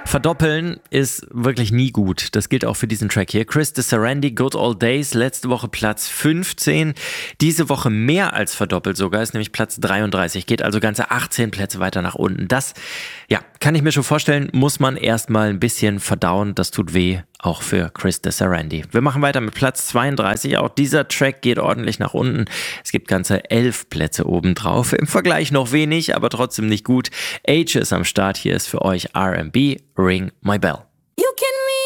Verdoppeln ist wirklich nie gut. Das gilt auch für diesen Track hier. Chris DeSarandi, Good Old Days, letzte Woche Platz 15. Diese Woche mehr als verdoppelt sogar, ist nämlich Platz 33. Geht also ganze 18 Plätze weiter nach unten. Das, ja, kann ich mir schon vorstellen, muss man erstmal ein bisschen verdauen. Das tut weh, auch für Chris DeSarandi. Wir machen weiter mit Platz 32. Auch dieser Track geht ordentlich nach unten. Es gibt ganze 11 Plätze obendrauf. Im Vergleich noch wenig, aber trotzdem nicht gut. Age ist am Start. Hier ist für euch R&B, Ring My Bell.